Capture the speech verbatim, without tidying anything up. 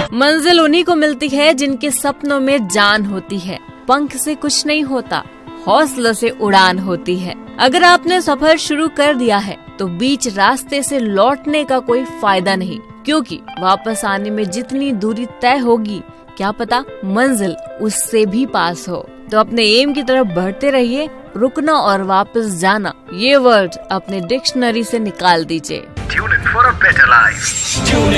मंजिल उन्हीं को मिलती है जिनके सपनों में जान होती है। पंख से कुछ नहीं होता, हौसलों से उड़ान होती है। अगर आपने सफर शुरू कर दिया है तो बीच रास्ते से लौटने का कोई फायदा नहीं, क्योंकि वापस आने में जितनी दूरी तय होगी क्या पता मंजिल उससे भी पास हो। तो अपने एम की तरफ बढ़ते रहिए। रुकना और वापस जाना ये वर्ड अपने डिक्शनरी से निकाल दीजिए। Tune in for a better life. Tune in.